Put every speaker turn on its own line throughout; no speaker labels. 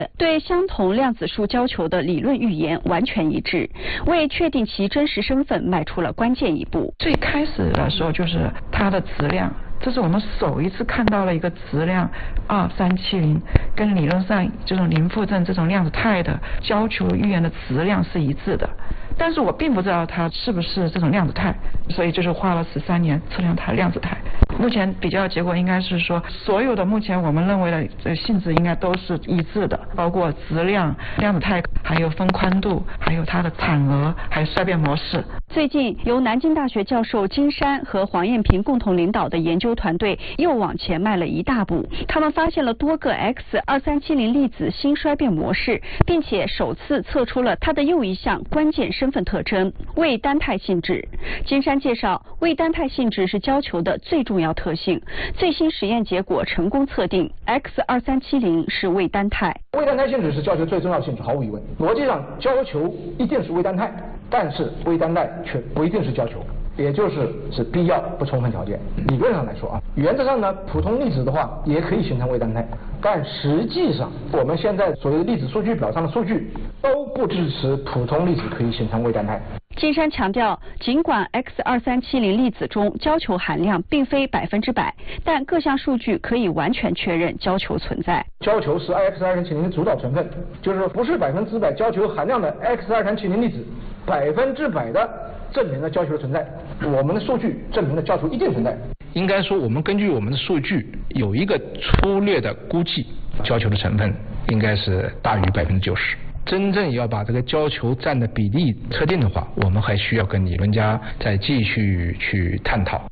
对相同量子数交球的理论预言完全一致，为确定其真实身份迈出了关键一步。
最开始的时候就是它的质量，这是我们首一次看到了一个质量2370，跟理论上这种林富正这种量子态的交球预言的质量是一致的。但是我并不知道它是不是这种量子态，所以就是花了13年测量它量子态。目前比较结果应该是说，所有的目前我们认为的性质应该都是一致的，包括质量、量子态，还有分宽度，还有它的产额，还有衰变模式。
最近，由南京大学教授金山和黄彦平共同领导的研究团队又往前迈了一大步。他们发现了多个 X2370粒子新衰变模式，并且首次测出了它的又一项关键身份特征——位单态性质。金山介绍，位单态性质是交球的最重要特性。最新实验结果成功测定 X2370是位单态。
位单态性质是交球最重要的性质，毫无疑问。逻辑上，交球一定是位单态，但是位单态却不一定是交球，也是必要不充分条件。理论上来说原则上呢，普通粒子的话也可以形成位单态，但实际上我们现在所谓的粒子数据表上的数据都不支持普通粒子可以形成位单态。
金山强调，尽管 X2370粒子中交球含量并非100%，但各项数据可以完全确认交球存在。
交球是 X2370的主导成分，就是说不是100%交球含量的 X2370粒子100%的证明了交球的存在。我们的数据证明了交球一定存在。
应该说，我们根据我们的数据有一个粗略的估计，交球的成分应该是大于90%。真正要把这个交球占的比例测定的话，我们还需要跟理论家再继续去探讨。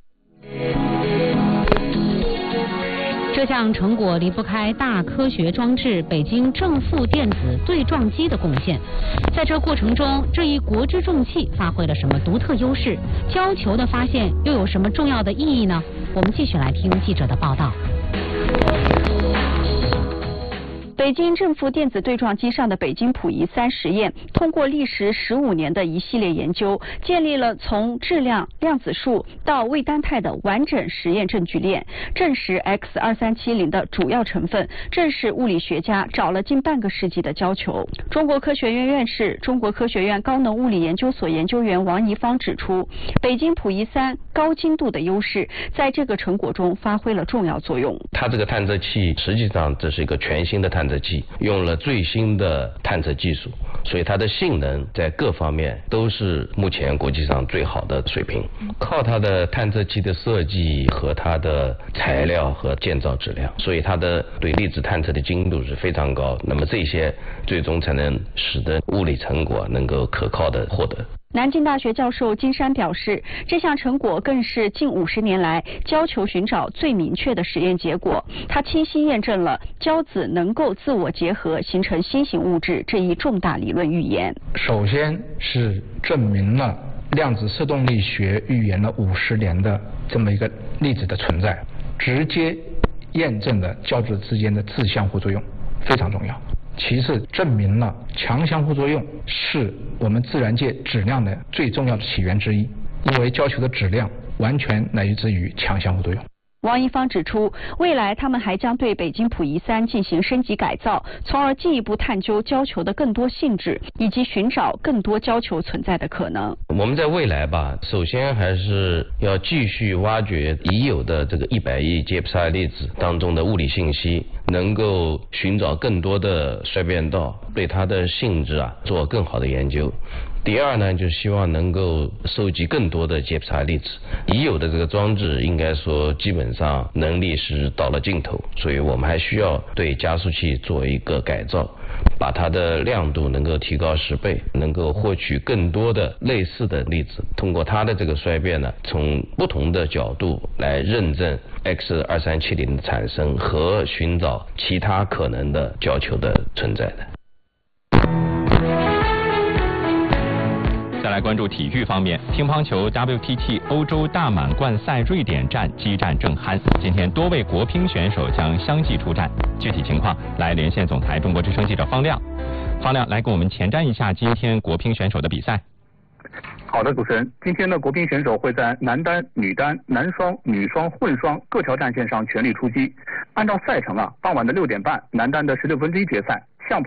这项成果离不开大科学装置北京正负电子对撞机的贡献。在这过程中，这一国之重器发挥了什么独特优势？交球的发现又有什么重要的意义呢？我们继续来听记者的报道。
北京正负电子对撞机上的北京溥仪3实验，通过历时15年的一系列研究，建立了从质量、量子数到位单态的完整实验证据链，证实 X2370的主要成分正是物理学家找了近半个世纪的交球。中国科学院院士、中国科学院高能物理研究所研究员王贻芳指出，北京溥仪3高精度的优势在这个成果中发挥了重要作用。
它这个探测器实际上这是一个全新的探测器，用了最新的探测技术，所以它的性能在各方面都是目前国际上最好的水平。靠它的探测器的设计和它的材料和建造质量，所以它的对粒子探测的精度是非常高。那么这些最终才能使得物理成果能够可靠的获得。
南京大学教授金山表示，这项成果更是近50年来交球寻找最明确的实验结果。它清晰验证了交子能够自我结合形成新型物质这一重大理论预言。
首先是证明了量子色动力学预言了50年的这么一个粒子的存在，直接验证了交子之间的自相互作用，非常重要。其次，证明了强相互作用是我们自然界质量的最重要的起源之一，因为交球的质量完全来自于强相互作用。
王贻芳指出，未来他们还将对北京溥仪3进行升级改造，从而进一步探究交球的更多性质，以及寻找更多交球存在的可能。
我们在未来首先还是要继续挖掘已有的这个100亿杰普赛粒子当中的物理信息，能够寻找更多的衰变道，对它的性质做更好的研究。第二呢，就希望能够收集更多的杰普赛粒子。已有的这个装置应该说基本上能力是到了尽头，所以我们还需要对加速器做一个改造，把它的亮度能够提高10倍，能够获取更多的类似的粒子，通过它的这个衰变呢，从不同的角度来认证 X2370的产生和寻找其他可能的交球的存在的。
再来关注体育方面，乒乓球 WTT 欧洲大满贯赛瑞典站激战正酣，今天多位国乒选手将相继出战。具体情况来连线总台中国之声记者方亮。方亮来给我们前瞻一下今天国乒选手的比赛。
好的，主持人，今天的国乒选手会在男单、女单、男双、女双、混双各条战线上全力出击。按照赛程傍晚的6点半，男单的16分之一决赛